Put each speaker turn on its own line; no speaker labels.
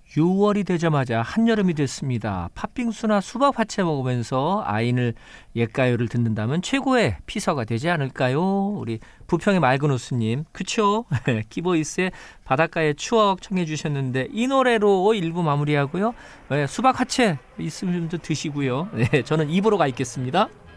6월이 되자마자 한여름이 됐습니다. 팥빙수나 수박 화채 먹으면서 아이늘 옛가요를 듣는다면 최고의 피서가 되지 않을까요? 우리 부평의 맑은 웃음님, 그쵸? 키보이스의 바닷가의 추억 청해 주셨는데 이 노래로 1부 마무리하고요. 수박 화채 있으면 좀 드시고요. 네, 저는 입으로 가 있겠습니다.